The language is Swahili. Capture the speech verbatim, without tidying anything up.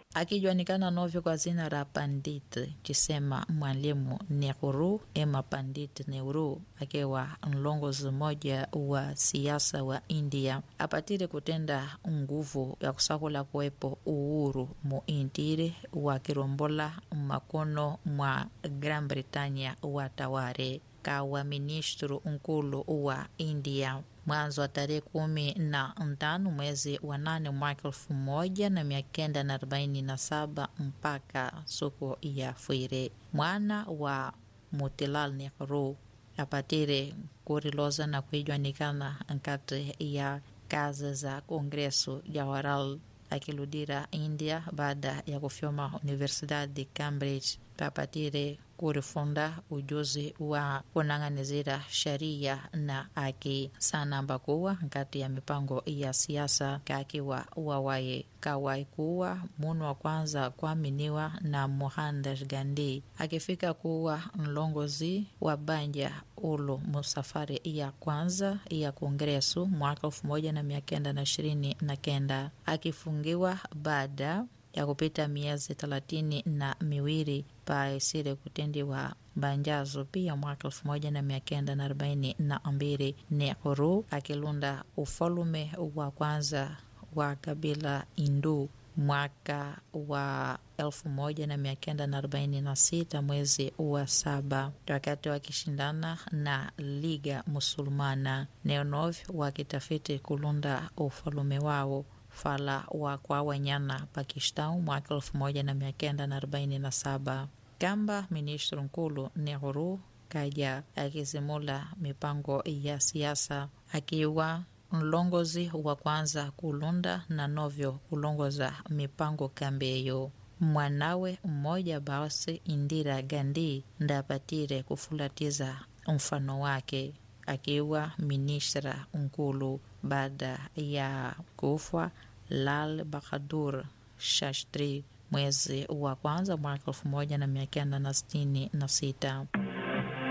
akijuanikana novyo kwa zina la Pandit chisema Mwalimu Nehru ema Pandit Nehru, akiwa mlongozi mmoja wa siasa wa India, apatire kutenda nguvu ya kusakula kuwepo uhuru muintire wa kirombola makono mwa Gran Britania wataware. Kawa ministru nkulu wa India mwanzo wa tarehe kumi na ntano mwezi wa nane mwaka elfu moja na mia kenda na arobaini na saba mpaka siku ya Fwire. Mwana wa Motilal Nehru apatire kuriloza na kuijuanikana nkati ya kazi za Kongresu Jawaharlal, akiludira India baada ya kufyoma Universidade Cambridge papatire kurifunda ujuzi wa kunang'anizira sharia na aki sana mbakuwa nkati ya mipango ya siasa kakiwa wawaye. Kawai kuwa munu wa kwanza kuaminiwa na Mohandas Gandhi, akifika kuwa mlongozi wa banja ulu musafari ya kwanza ya Kongresu mwaka elfu moja na mia kenda na ishirini na kenda, akifungiwa baada ya kupita miezi thelathini na miwili paisire kutendiwa banjazo. Pia mwaka elfu moja na mia kenda na arobaini na mbili Nehru akilunda ufalume wa kwanza wa kabila Hindu mwaka wa elfu moja na mia kenda na arobaini na sita mwezi wa saba, wakati wakishindana na Liga Musulmana. Neonov wakitafiti kulunda ufalume wao fala wa kwa wanyana Pakistan mwaka elfu moja na mia kenda na arobaini na saba. Kamba ministru nkulu Nehru kaja akizimula mipango ya siasa, akiwa mlongozi wa kwanza kulunda na novyo kulongoza mipango kambeyo. Mwanawe mmoja basi Indira Gandhi ndapatire kufulatiza mfano wake, akiwa ministra nkulu baada ya kufa Lal Bahadur Shastri mwezi wa kwanza mwaka elfu moja na mia kenda na sitini na sita.